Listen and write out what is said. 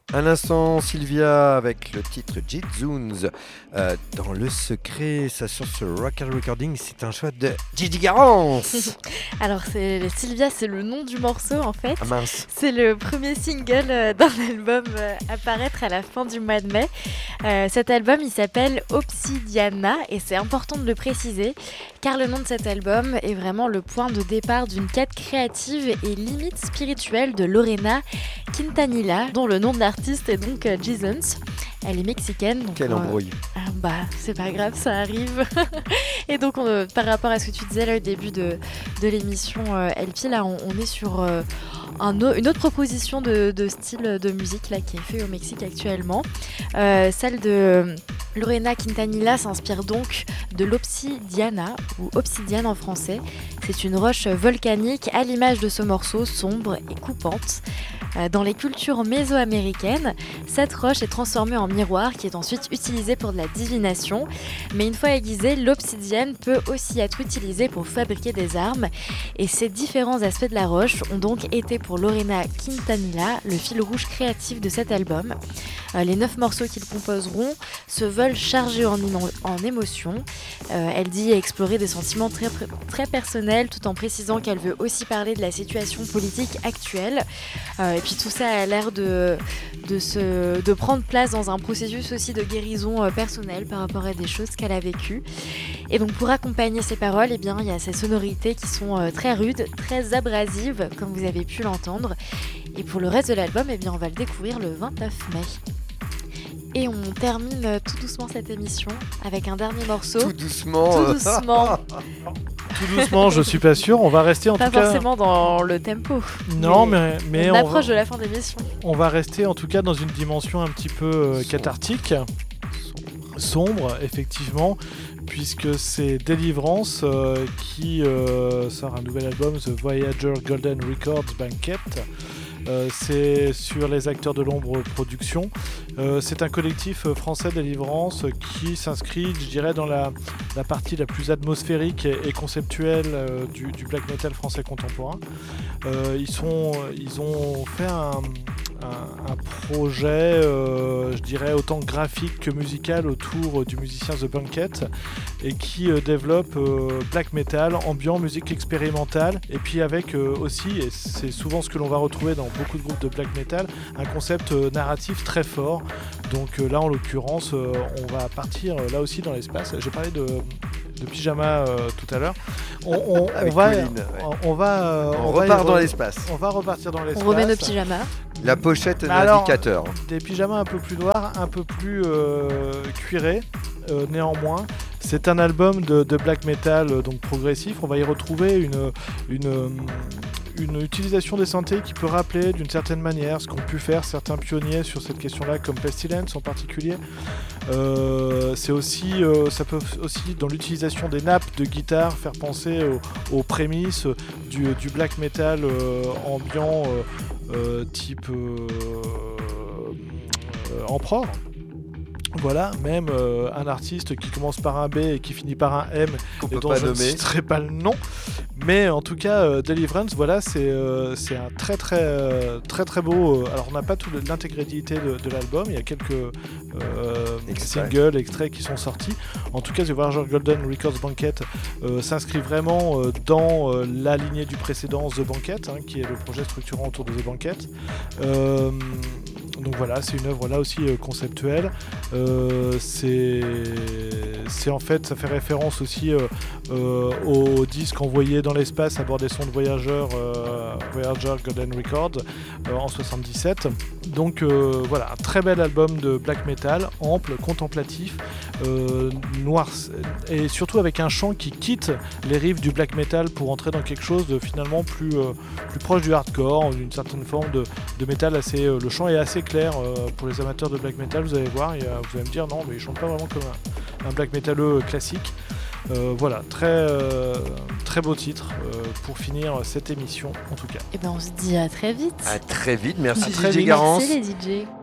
Un instant, Sylvia, avec le titre Jitzoons. Dans le secret, ça sort sur Rock and Recording. C'est un choix de Gigi Garance. Alors, Sylvia, c'est le nom du morceau en fait. Ah mince. C'est le premier single d'un album à paraître à la fin du mois de mai. Cet album, il s'appelle Obsidiana et c'est important de le préciser car le nom de cet album est vraiment le point de départ d'une quête créative et limite spirituelle de Lorena Quintanilla, dont le nom de l'artiste est donc Jizons. Elle est mexicaine. Donc, quelle embrouille. C'est pas grave, ça arrive. Et donc, par rapport à ce que tu disais là au début de l'émission LP, là, on est sur une autre proposition de style de musique là, qui est fait au Mexique actuellement. Celle de Lorena Quintanilla s'inspire donc de l'obsidiana, ou obsidienne en français. C'est une roche volcanique à l'image de ce morceau, sombre et coupante. Dans les cultures mésoaméricaines, cette roche est transformée en miroir qui est ensuite utilisé pour de la divination. Mais une fois aiguisée, l'obsidienne peut aussi être utilisée pour fabriquer des armes. Et ces différents aspects de la roche ont donc été pour Lorena Quintanilla le fil rouge créatif de cet album. Les 9 morceaux qu'ils composeront se veulent chargés en émotions. Elle dit explorer des sentiments très, très personnels tout en précisant qu'elle veut aussi parler de la situation politique actuelle. Et puis tout ça a l'air de prendre place dans un processus aussi de guérison personnelle par rapport à des choses qu'elle a vécues. Et donc pour accompagner ces paroles, eh bien, il y a ces sonorités qui sont très rudes, très abrasives, comme vous avez pu l'entendre. Et pour le reste de l'album, eh bien, on va le découvrir le 29 mai. Et on termine tout doucement cette émission avec un dernier morceau. Tout doucement. Tout doucement. Tout doucement, je suis pas sûr. On va rester en tout cas. Pas forcément dans le tempo. Non, mais on approche de la fin d'émission. On va rester en tout cas dans une dimension un petit peu cathartique, sombre, effectivement, puisque c'est Deliverance qui sort un nouvel album, The Voyager Golden Records Banquet. C'est sur les Acteurs de l'Ombre Productions. C'est un collectif français Deliverance qui s'inscrit, je dirais, dans la partie la plus atmosphérique et conceptuelle du black metal français contemporain. Ils ont fait un projet, je dirais, autant graphique que musical autour du musicien The Banquet et qui développe black metal, ambiant, musique expérimentale et puis avec aussi, et c'est souvent ce que l'on va retrouver dans beaucoup de groupes de black metal, un concept narratif très fort. Donc là en l'occurrence on va partir là aussi dans l'espace. J'ai parlé de Pyjama tout à l'heure. On repart dans l'espace. On va repartir dans l'espace. On remet nos pyjamas. La pochette est l'indicateur. Des pyjamas un peu plus noirs, un peu plus cuirés. Néanmoins, c'est un album de black metal donc progressif. On va y retrouver une utilisation des synthés qui peut rappeler d'une certaine manière ce qu'ont pu faire certains pionniers sur cette question-là, comme Pestilence en particulier. C'est aussi, ça peut aussi, dans l'utilisation des nappes de guitare, faire penser aux prémices du black metal ambiant type Emperor. Voilà, même un artiste qui commence par un B et qui finit par un M, et dont je ne citerai pas le nom. Mais en tout cas, Deliverance, voilà, c'est un très beau. Alors, on n'a pas toute l'intégralité de l'album. Il y a quelques singles, extraits qui sont sortis. En tout cas, The Voyager Golden Records Banquet s'inscrit vraiment dans la lignée du précédent The Banquet, qui est le projet structurant autour de The Banquet. Donc voilà, c'est une œuvre là aussi conceptuelle. C'est en fait, ça fait référence aussi au disque envoyé dans l'espace à bord des sondes Voyager Golden Records en 77. Donc voilà, un très bel album de black metal, ample, contemplatif, noir, et surtout avec un chant qui quitte les rives du black metal pour entrer dans quelque chose de finalement plus proche du hardcore, d'une certaine forme de métal assez. Le chant est assez clair pour les amateurs de black metal, vous allez voir, vous allez me dire non mais il chante pas vraiment comme un black metalleux classique. Voilà, très beau titre pour finir cette émission en tout cas. Et ben on se dit à très vite. À très vite, merci DJ Garance. Merci les DJ.